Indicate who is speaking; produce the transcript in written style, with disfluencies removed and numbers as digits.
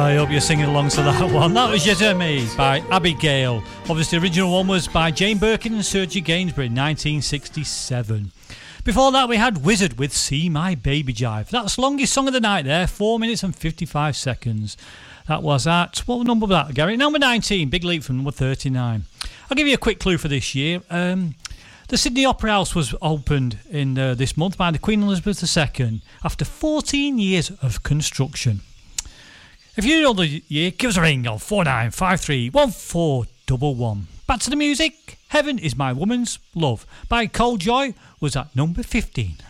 Speaker 1: I hope you're singing along to that one. That was Je t'aime by Abigail. Obviously, the original one was by Jane Birkin and Sergi Gainsbourg in 1967. Before that, we had Wizard with See My Baby Jive. That's the longest song of the night there, 4 minutes and 55 seconds. That was at, what number was that, Gary? Number 19, big leap from number 39. I'll give you a quick clue for this year. The Sydney Opera House was opened in this month by the Queen Elizabeth II after 14 years of construction. If you know the year, give us a ring on 4953 1411. Back to the music. Heaven is My Woman's Love by Cole Joy was at number 15.